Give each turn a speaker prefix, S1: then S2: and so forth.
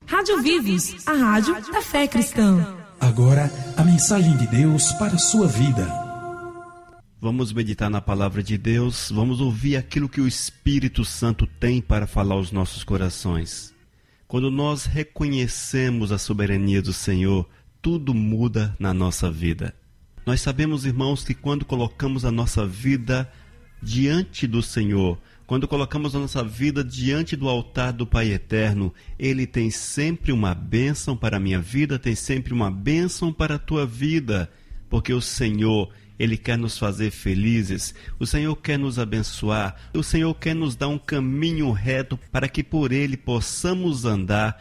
S1: Rádio Vivos, a rádio da fé cristã.
S2: Agora, a mensagem de Deus para a sua vida.
S3: Vamos meditar na palavra de Deus, vamos ouvir aquilo que o Espírito Santo tem para falar aos nossos corações. Quando nós reconhecemos a soberania do Senhor, tudo muda na nossa vida. Nós sabemos, irmãos, que quando colocamos a nossa vida diante do Senhor, quando colocamos a nossa vida diante do altar do Pai Eterno, Ele tem sempre uma bênção para a minha vida, tem sempre uma bênção para a tua vida, porque o Senhor, Ele quer nos fazer felizes, o Senhor quer nos abençoar, o Senhor quer nos dar um caminho reto para que por Ele possamos andar